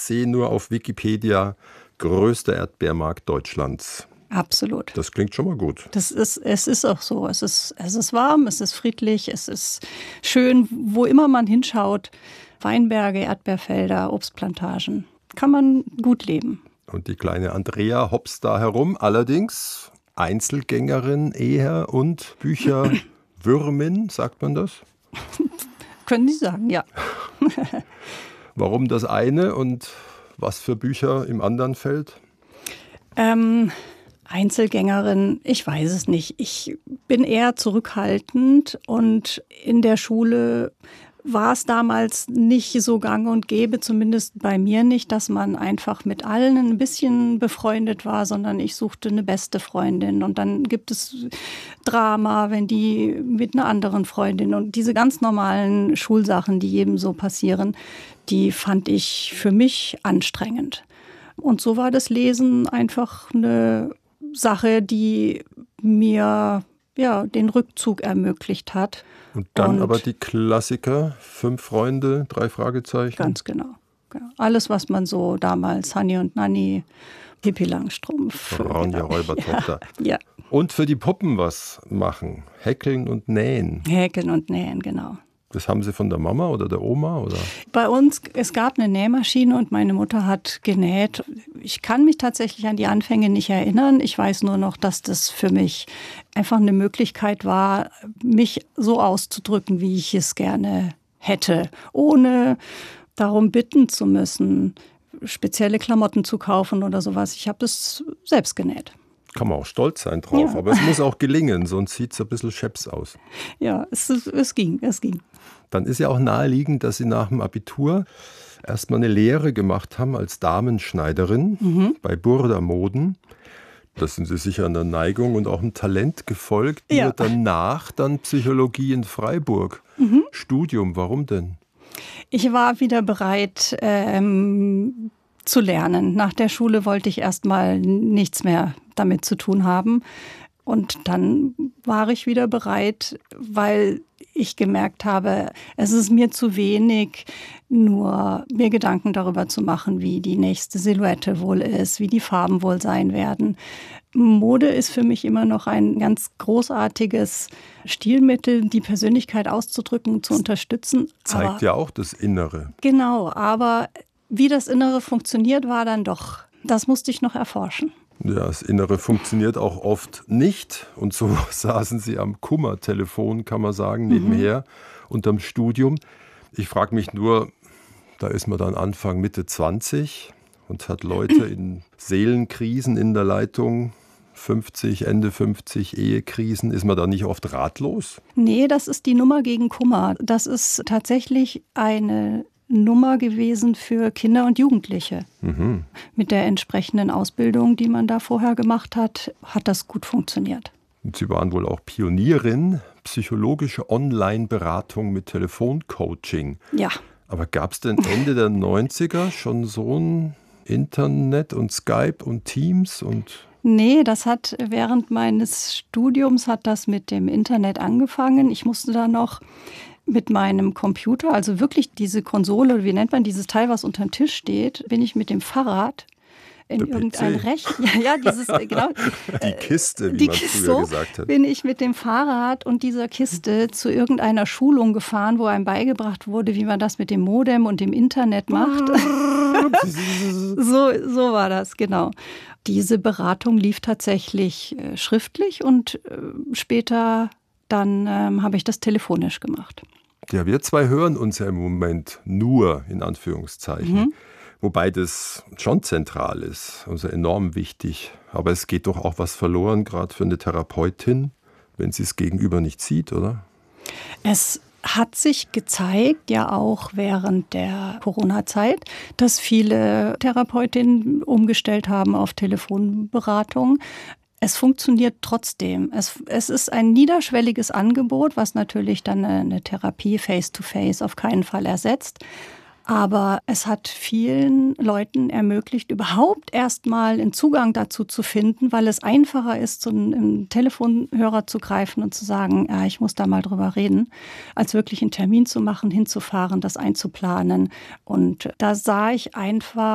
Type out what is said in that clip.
sehe nur auf Wikipedia, größter Erdbeermarkt Deutschlands. Absolut. Das klingt schon mal gut. Es ist auch so. Es ist warm, es ist friedlich, es ist schön, wo immer man hinschaut. Weinberge, Erdbeerfelder, Obstplantagen. Kann man gut leben. Und die kleine Andrea hopst da herum, allerdings Einzelgängerin eher und Bücherwürmin, sagt man das? Können Sie sagen, ja. Warum das eine und was für Bücher im anderen Feld? Einzelgängerin, ich weiß es nicht. Ich bin eher zurückhaltend und in der Schule war es damals nicht so gang und gäbe, zumindest bei mir nicht, dass man einfach mit allen ein bisschen befreundet war, sondern ich suchte eine beste Freundin und dann gibt es Drama, wenn die mit einer anderen Freundin und diese ganz normalen Schulsachen, die jedem so passieren, die fand ich für mich anstrengend. Und so war das Lesen einfach eine Sache, die mir den Rückzug ermöglicht hat. Und dann aber die Klassiker, 5 Freunde, 3 Fragezeichen. Ganz genau. Alles, was man so damals, Hanni und Nanni, Pippi Langstrumpf. Ronja Räubertochter. Ja. Und für die Puppen was machen, häkeln und nähen. Häkeln und nähen, genau. Das haben Sie von der Mama oder der Oma? Oder? Bei uns, es gab eine Nähmaschine und meine Mutter hat genäht. Ich kann mich tatsächlich an die Anfänge nicht erinnern. Ich weiß nur noch, dass das für mich einfach eine Möglichkeit war, mich so auszudrücken, wie ich es gerne hätte, ohne darum bitten zu müssen, spezielle Klamotten zu kaufen oder sowas. Ich habe das selbst genäht. Kann man auch stolz sein drauf, aber es muss auch gelingen, sonst sieht es ein bisschen scheps aus. Ja, es ging. Dann ist ja auch naheliegend, dass Sie nach dem Abitur erstmal eine Lehre gemacht haben als Damenschneiderin bei Burda Moden. Da sind Sie sicher einer Neigung und auch einem Talent gefolgt. Ja. Nur danach dann Psychologie in Freiburg. Studium, warum denn? Ich war wieder bereit zu lernen. Nach der Schule wollte ich erstmal nichts mehr damit zu tun haben. Und dann war ich wieder bereit, weil ich gemerkt habe, es ist mir zu wenig, nur mir Gedanken darüber zu machen, wie die nächste Silhouette wohl ist, wie die Farben wohl sein werden. Mode ist für mich immer noch ein ganz großartiges Stilmittel, die Persönlichkeit auszudrücken, zu unterstützen. Zeigt ja auch das Innere. Genau, aber wie das Innere funktioniert, war dann doch, das musste ich noch erforschen. Ja, das Innere funktioniert auch oft nicht. Und so saßen Sie am Kummertelefon, kann man sagen, nebenher unterm Studium. Ich frage mich nur, da ist man dann Anfang, Mitte 20 und hat Leute in Seelenkrisen in der Leitung, 50, Ende 50, Ehekrisen. Ist man da nicht oft ratlos? Nee, das ist die Nummer gegen Kummer. Das ist tatsächlich eine Nummer gewesen für Kinder und Jugendliche. Mit der entsprechenden Ausbildung, die man da vorher gemacht hat, hat das gut funktioniert. Und Sie waren wohl auch Pionierin, psychologische Online-Beratung mit Telefoncoaching. Ja. Aber gab es denn Ende der 90er schon so ein Internet und Skype und Teams und... Nee, das hat während meines Studiums hat das mit dem Internet angefangen. Ich musste da noch mit meinem Computer, also wirklich diese Konsole, wie nennt man dieses Teil, was unter dem Tisch steht, bin ich mit dem Fahrrad in irgendein Rechner. Ja, dieses, genau. Die Kiste, wie man früher gesagt hat. Bin ich mit dem Fahrrad und dieser Kiste zu irgendeiner Schulung gefahren, wo einem beigebracht wurde, wie man das mit dem Modem und dem Internet macht. So war das, genau. Diese Beratung lief tatsächlich schriftlich und später dann habe ich das telefonisch gemacht. Ja, wir zwei hören uns ja im Moment nur, in Anführungszeichen. Wobei das schon zentral ist, also enorm wichtig. Aber es geht doch auch was verloren, gerade für eine Therapeutin, wenn sie es gegenüber nicht sieht, oder? Es hat sich gezeigt, ja auch während der Corona-Zeit, dass viele Therapeutinnen umgestellt haben auf Telefonberatung. Es funktioniert trotzdem. Es ist ein niederschwelliges Angebot, was natürlich dann eine Therapie face-to-face auf keinen Fall ersetzt. Aber es hat vielen Leuten ermöglicht, überhaupt erstmal einen Zugang dazu zu finden, weil es einfacher ist, zu einem Telefonhörer zu greifen und zu sagen, ja, ich muss da mal drüber reden, als wirklich einen Termin zu machen, hinzufahren, das einzuplanen. Und da sah ich einfach,